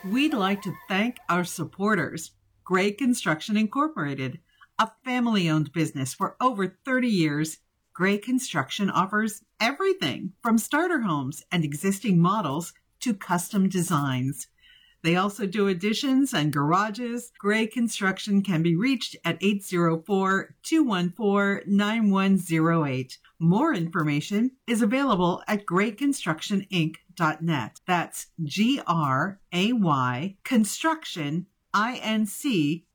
We'd like to thank our supporters, Gray Construction Incorporated, a family-owned business for over 30 years. Gray Construction offers everything from starter homes and existing models to custom designs. They also do additions and garages. Gray Construction can be reached at 804-214-9108. More information is available at grayconstructioninc.net. That's GRAY Construction, INC